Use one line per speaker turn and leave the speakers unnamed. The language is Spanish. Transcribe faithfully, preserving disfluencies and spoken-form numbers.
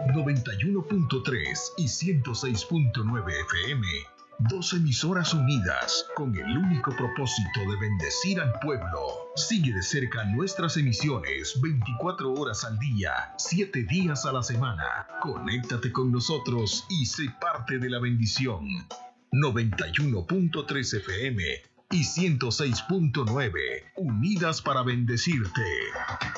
noventa y uno punto tres y ciento seis punto nueve F M. Dos emisoras unidas con el único propósito de bendecir al pueblo. Sigue de cerca nuestras emisiones veinticuatro horas al día, siete días a la semana. Conéctate con nosotros y sé parte de la bendición. noventa y uno punto tres F M y ciento seis punto nueve, unidas para bendecirte.